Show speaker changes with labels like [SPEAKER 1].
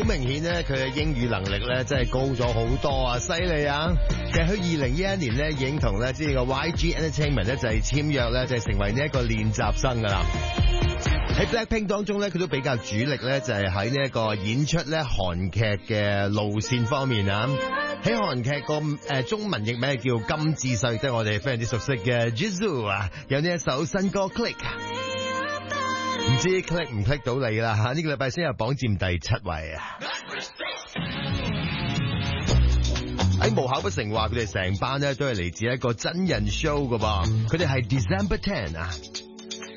[SPEAKER 1] 明顯咧，佢嘅英語能力咧真係高咗好多啊，犀利啊！其實佢2011年咧已經同咧即係個 YG Entertainment 咧就係簽約咧，就係成為呢一個練習生噶啦。喺 Blackpink 當中咧，佢都比較主力咧，就係喺呢一個演出咧韓劇嘅路線方面啊。喺韓劇個中文譯名叫金智秀，即係我哋非常之熟悉嘅 Jisoo 啊，有呢一首新歌 Click， 唔知 click 唔 click 到你啦吓？呢個禮拜先有榜佔第7位啊！喺無巧不成話，佢哋成班咧都係嚟自一個真人 show 噶噃，佢哋係 December 10啊。